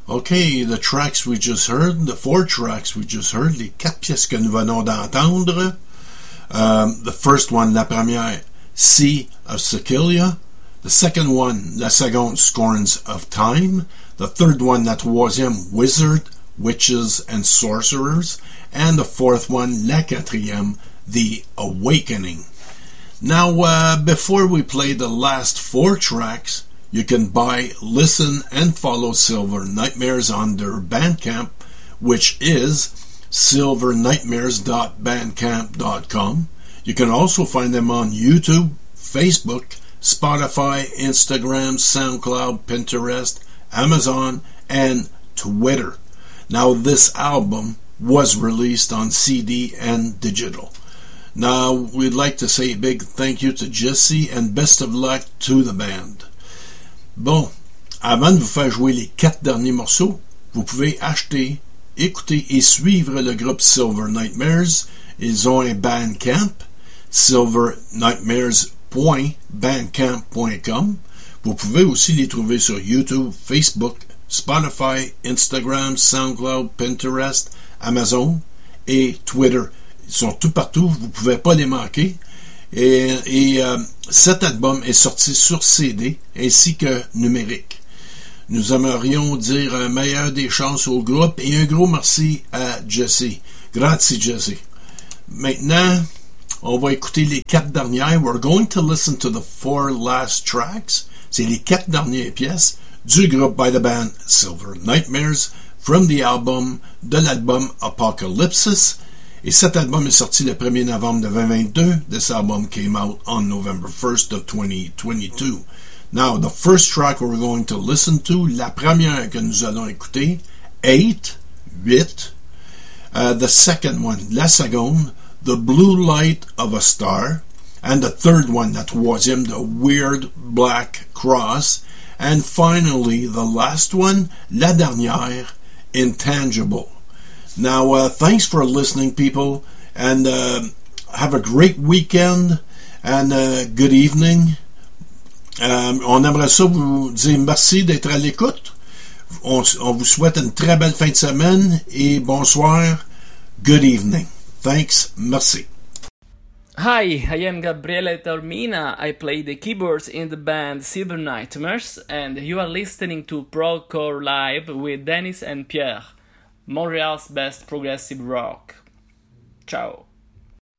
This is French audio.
Okay, the tracks we just heard, the 4 tracks we just heard, les 4 pièces que nous venons d'entendre. The first one, la première, Sea of Sicilia. The second one, la seconde, Scorns of Time. The third one, la troisième, Wizard, Witches and Sorcerers. And the fourth one, la quatrième, The Awakening. Now, before we play the last 4 tracks, you can buy, listen, and follow Silver Nightmares on their Bandcamp, which is silvernightmares.bandcamp.com. You can also find them on YouTube, Facebook, Spotify, Instagram, SoundCloud, Pinterest, Amazon, and Twitter. Now, this album was released on CD and digital. Now, we'd like to say a big thank you to Jesse and best of luck to the band. Bon, avant de vous faire jouer les 4 derniers morceaux, vous pouvez acheter, écouter et suivre le groupe Silver Nightmares. Ils ont un Bandcamp, silvernightmares.bandcamp.com. Vous pouvez aussi les trouver sur YouTube, Facebook, Spotify, Instagram, SoundCloud, Pinterest, Amazon et Twitter. Ils sont tout partout, vous ne pouvez pas les manquer. Et cet album est sorti sur CD ainsi que numérique. Nous aimerions dire un meilleur des chances au groupe et un gros merci à Jesse. Grazie Jesse. Maintenant, on va écouter les 4 dernières. We're going to listen to the 4 last tracks. C'est les 4 dernières pièces du groupe by the band Silver Nightmares from the album, de l'album Apocalypsis. Et cet album est sorti le 1er novembre de 2022. This album came out on November 1st of 2022. Now, the first track we're going to listen to, la première que nous allons écouter, 8. The second one, la seconde, The Blue Light of a Star. And the third one, la troisième, The Weird Black Cross. And finally, the last one, la dernière, Intangible. Now, thanks for listening, people, and have a great weekend and good evening. On aimerait ça vous dire merci d'être à l'écoute. On vous souhaite une très belle fin de semaine et bonsoir. Good evening. Thanks. Merci. Hi, I am Gabriele Taormina. I play the keyboards in the band Silver Nightmares, and you are listening to Procore Live with Dennis and Pierre, Montreal's best progressive rock. Ciao.